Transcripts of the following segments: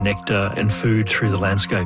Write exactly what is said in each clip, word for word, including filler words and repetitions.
nectar and food through the landscape.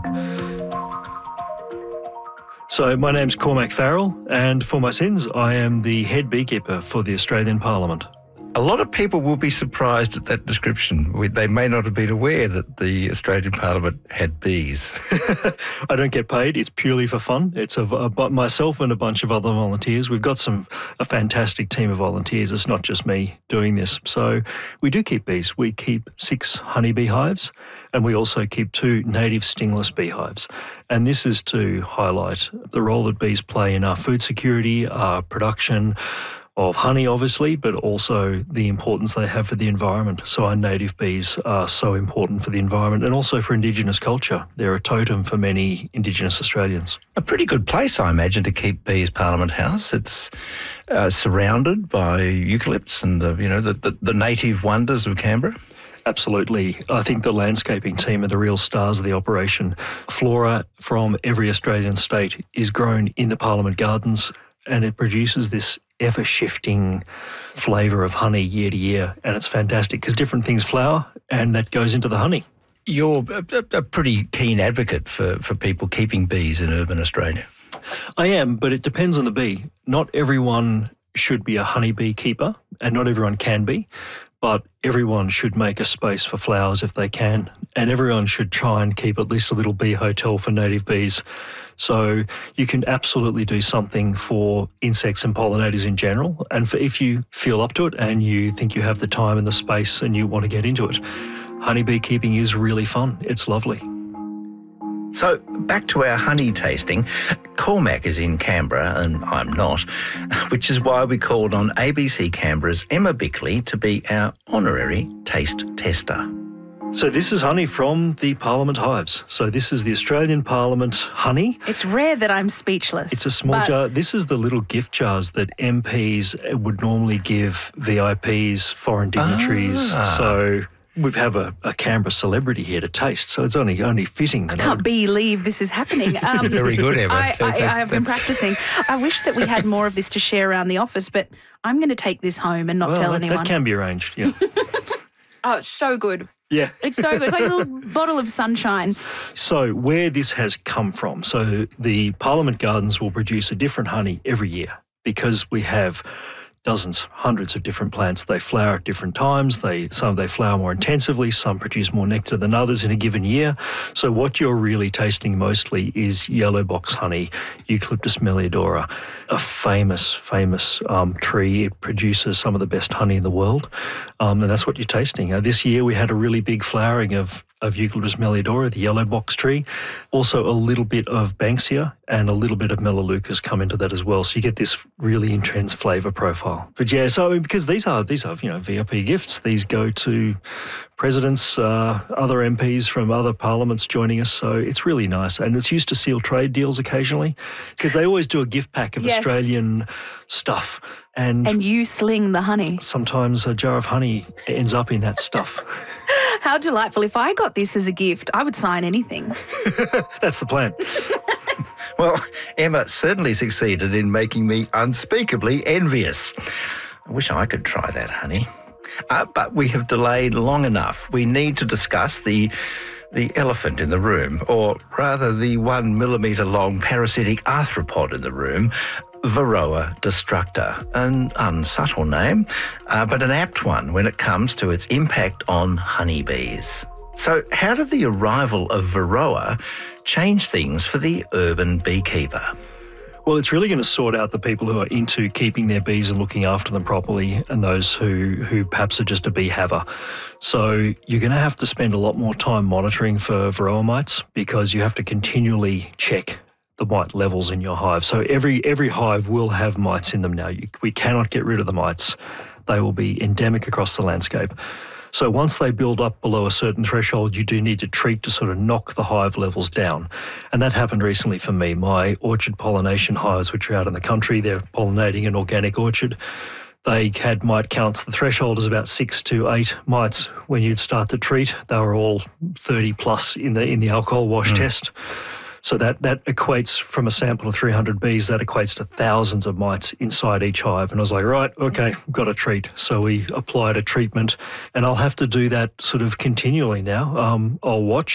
So my name's Cormac Farrell, and for my sins, I am the head beekeeper for the Australian Parliament. A lot of people will be surprised at that description. We, they may not have been aware that the Australian Parliament had bees. I don't get paid. It's purely for fun. It's a, a, myself and a bunch of other volunteers. We've got some a fantastic team of volunteers. It's not just me doing this. So we do keep bees. We keep six honeybee hives, and we also keep two native stingless beehives. And this is to highlight the role that bees play in our food security, our production of honey, obviously, but also the importance they have for the environment. So our native bees are so important for the environment and also for Indigenous culture. They're a totem for many Indigenous Australians. A pretty good place, I imagine, to keep bees, Parliament House. It's uh, surrounded by eucalypts and the, you know, the, the, the native wonders of Canberra. Absolutely. I think the landscaping team are the real stars of the operation. Flora from every Australian state is grown in the Parliament Gardens, and it produces this ever-shifting flavour of honey year to year, and it's fantastic because different things flower and that goes into the honey. You're a, a pretty keen advocate for, for people keeping bees in urban Australia. I am, but it depends on the bee. Not everyone should be a honeybee keeper, and not everyone can be, but everyone should make a space for flowers if they can, and everyone should try and keep at least a little bee hotel for native bees. So you can absolutely do something for insects and pollinators in general, and for if you feel up to it and you think you have the time and the space and you want to get into it, honeybee keeping is really fun. It's lovely. So back to our honey tasting. Cormac is in Canberra and I'm not, which is why we called on A B C Canberra's Emma Bickley to be our honorary taste tester. So this is honey from the Parliament hives. So this is the Australian Parliament honey. It's rare that I'm speechless. It's a small but... jar. This is the little gift jars that M Ps would normally give V I Ps, foreign dignitaries. Ah. So we have a, a Canberra celebrity here to taste, so it's only only fitting. I can't believe this is happening. Um, Very good, Emma. I, I, I have been that's... practicing. I wish that we had more of this to share around the office, but I'm going to take this home and not well, tell that, anyone. That can be arranged, yeah. Oh, it's so good. Yeah. It's so good. It's like a little bottle of sunshine. So where this has come from, so the Parliament Gardens will produce a different honey every year because we have dozens, hundreds of different plants. They flower at different times. They Some they flower more intensively, some produce more nectar than others in a given year. So what you're really tasting mostly is yellow box honey, Eucalyptus melliodora, a famous, famous um, tree. It produces some of the best honey in the world, um, and that's what you're tasting. Uh, this year we had a really big flowering of of Eucalyptus melliodora, the yellow box tree. Also a little bit of Banksia and a little bit of Melaleucas come into that as well. So you get this really intense flavour profile. But yeah, so because these are, these are, you know, V I P gifts. These go to presidents, uh, other M Ps from other parliaments joining us. So it's really nice. And it's used to seal trade deals occasionally because they always do a gift pack of yes. Australian stuff. And, and you sling the honey. Sometimes a jar of honey ends up in that stuff. How delightful. If I got this as a gift, I would sign anything. That's the plan. Well, Emma certainly succeeded in making me unspeakably envious. I wish I could try that honey. Uh, but we have delayed long enough. We need to discuss the the elephant in the room, or rather the one millimetre long parasitic arthropod in the room, Varroa destructor. An unsubtle name, uh, but an apt one when it comes to its impact on honeybees. So how did the arrival of Varroa change things for the urban beekeeper? Well, it's really going to sort out the people who are into keeping their bees and looking after them properly and those who, who perhaps are just a bee haver. So you're going to have to spend a lot more time monitoring for Varroa mites because you have to continually check the mite levels in your hive. So every every hive will have mites in them now. You, we cannot get rid of the mites. They will be endemic across the landscape. So once they build up below a certain threshold, you do need to treat to sort of knock the hive levels down. And that happened recently for me. My orchard pollination hives, which are out in the country, they're pollinating an organic orchard. They had mite counts. The threshold is about six to eight mites when you'd start to treat. They were all thirty plus in the in the alcohol wash mm. test. So that, that equates, from a sample of three hundred bees, that equates to thousands of mites inside each hive. And I was like, right, okay, got a treat. So we applied a treatment, and I'll have to do that sort of continually now. Um, I'll watch